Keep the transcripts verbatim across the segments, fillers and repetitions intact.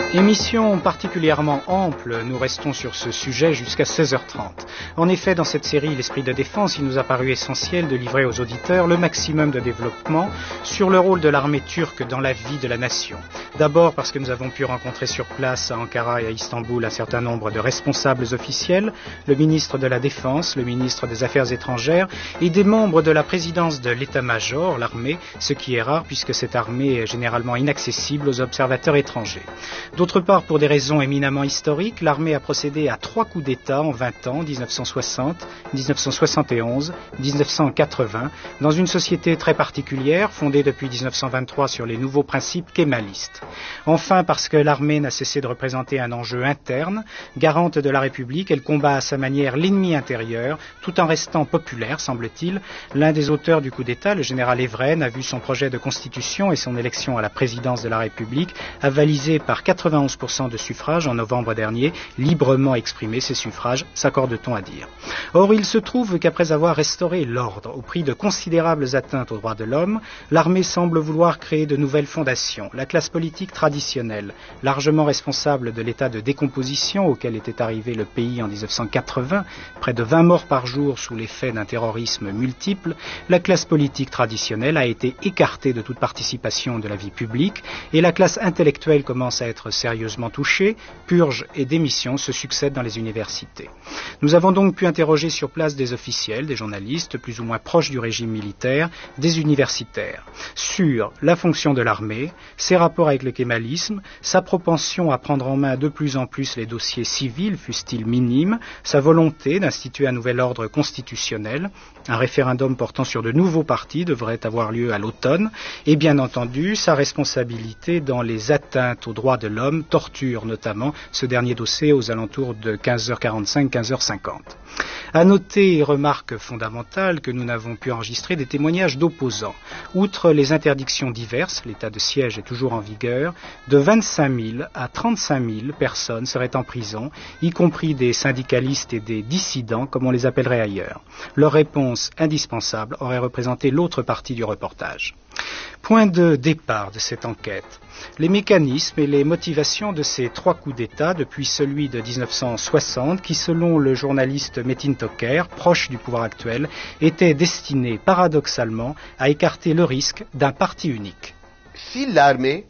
Émission particulièrement ample, nous restons sur ce sujet jusqu'à seize heures trente. En effet, dans cette série L'Esprit de défense, il nous a paru essentiel de livrer aux auditeurs le maximum de développement sur le rôle de l'armée turque dans la vie de la nation. D'abord parce que nous avons pu rencontrer sur place à Ankara et à Istanbul un certain nombre de responsables officiels, le ministre de la Défense, le ministre des Affaires étrangères et des membres de la présidence de l'état-major, l'armée, ce qui est rare puisque cette armée est généralement inaccessible aux observateurs étrangers. D'autre part, pour des raisons éminemment historiques, l'armée a procédé à trois coups d'État en vingt ans, dix-neuf cent soixante, dix-neuf cent soixante et onze, dix-neuf cent quatre-vingts, dans une société très particulière, fondée depuis dix-neuf cent vingt-trois sur les nouveaux principes kémalistes. Enfin, parce que l'armée n'a cessé de représenter un enjeu interne, garante de la République, elle combat à sa manière l'ennemi intérieur, tout en restant populaire, semble-t-il. L'un des auteurs du coup d'État, le général Evren, a vu son projet de constitution et son élection à la présidence de la République avalisé par quatre-vingt-onze pour cent de suffrages en novembre dernier, librement exprimés ces suffrages, s'accorde-t-on à dire. Or, il se trouve qu'après avoir restauré l'ordre au prix de considérables atteintes aux droits de l'homme, l'armée semble vouloir créer de nouvelles fondations. La classe politique traditionnelle, largement responsable de l'état de décomposition auquel était arrivé le pays en dix-neuf cent quatre-vingts, près de vingt morts par jour sous l'effet d'un terrorisme multiple, la classe politique traditionnelle a été écartée de toute participation de la vie publique et la classe intellectuelle commence à être sérieusement touchés, purges et démissions se succèdent dans les universités. Nous avons donc pu interroger sur place des officiels, des journalistes plus ou moins proches du régime militaire, des universitaires, sur la fonction de l'armée, ses rapports avec le kémalisme, sa propension à prendre en main de plus en plus les dossiers civils, fussent-ils minimes, sa volonté d'instituer un nouvel ordre constitutionnel, un référendum portant sur de nouveaux partis devrait avoir lieu à l'automne, et bien entendu sa responsabilité dans les atteintes aux droits de l'homme, torture notamment, ce dernier dossier aux alentours de quinze heures quarante-cinq, quinze heures cinquante. À noter, remarque fondamentale, que nous n'avons pu enregistrer des témoignages d'opposants. Outre les interdictions diverses, l'état de siège est toujours en vigueur, de vingt-cinq mille à trente-cinq mille personnes seraient en prison, y compris des syndicalistes et des dissidents, comme on les appellerait ailleurs. Leur réponse indispensable aurait représenté l'autre partie du reportage. Point de départ de cette enquête. Les mécanismes et les motivations de ces trois coups d'État, depuis celui de dix-neuf cent soixante, qui, selon le journaliste Metin Toker, proche du pouvoir actuel, étaient destinés paradoxalement à écarter le risque d'un parti unique. Si l'armée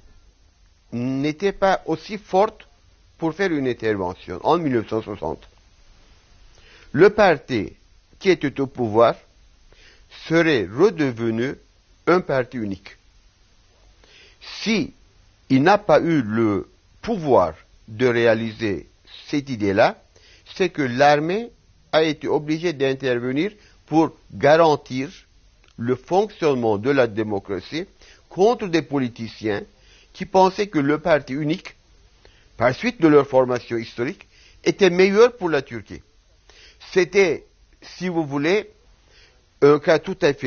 n'était pas aussi forte pour faire une intervention en mille neuf cent soixante, le parti qui était au pouvoir serait redevenu un parti unique. Si il n'a pas eu le pouvoir de réaliser cette idée-là, c'est que l'armée a été obligée d'intervenir pour garantir le fonctionnement de la démocratie contre des politiciens qui pensaient que le parti unique, par suite de leur formation historique, était meilleur pour la Turquie. C'était, si vous voulez, un cas tout à fait